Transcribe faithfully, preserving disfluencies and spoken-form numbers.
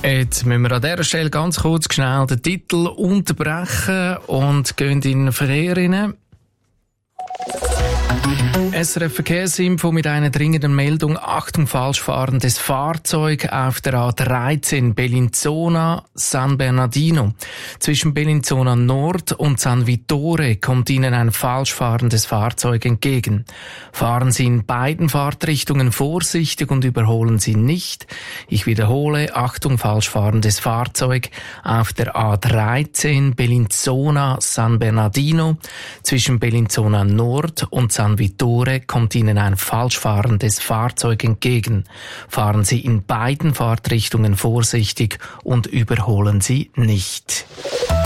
Jetzt müssen wir an dieser Stelle ganz kurz schnell den Titel unterbrechen und gehen in den Verkehr rein. S R F Verkehrsinfo mit einer dringenden Meldung. Achtung, falsch fahrendes Fahrzeug auf der A dreizehn Bellinzona San Bernardino. Zwischen Bellinzona Nord und San Vittore kommt Ihnen ein falsch fahrendes Fahrzeug entgegen. Fahren Sie in beiden Fahrtrichtungen vorsichtig und überholen Sie nicht. Ich wiederhole, Achtung, falsch fahrendes Fahrzeug auf der A dreizehn Bellinzona San Bernardino. Zwischen Bellinzona Nord und San Vittore kommt Ihnen ein falsch fahrendes Fahrzeug entgegen. Fahren Sie in beiden Fahrtrichtungen vorsichtig und überholen Sie nicht.